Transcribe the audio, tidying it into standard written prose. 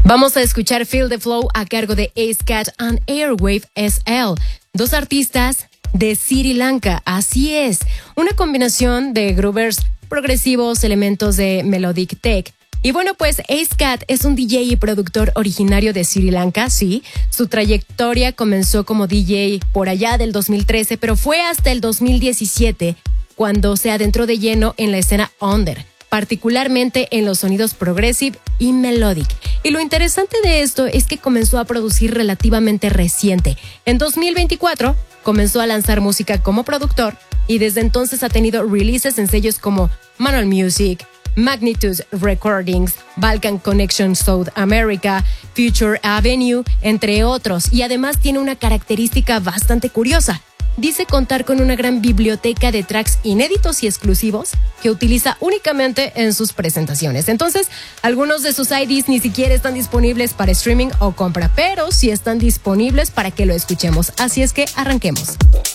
Vamos a escuchar Feel the Flow a cargo de Ace Cat and Airwave SL, dos artistas de Sri Lanka. Así es, una combinación de groovers progresivos, elementos de melodic tech. Y bueno, pues Ace Cat es un DJ y productor originario de Sri Lanka, sí. Su trayectoria comenzó como DJ por allá del 2013, pero fue hasta el 2017 cuando se adentró de lleno en la escena under, particularmente en los sonidos progressive y melodic. Y lo interesante de esto es que comenzó a producir relativamente reciente. En 2024 comenzó a lanzar música como productor y desde entonces ha tenido releases en sellos como Manual Music, Magnitude Recordings, Balkan Connection South America, Future Avenue, entre otros. Y además tiene una característica bastante curiosa. Dice contar con una gran biblioteca de tracks inéditos y exclusivos que utiliza únicamente en sus presentaciones. Entonces, algunos de sus IDs ni siquiera están disponibles para streaming o compra, pero sí están disponibles para que lo escuchemos. Así es que arranquemos.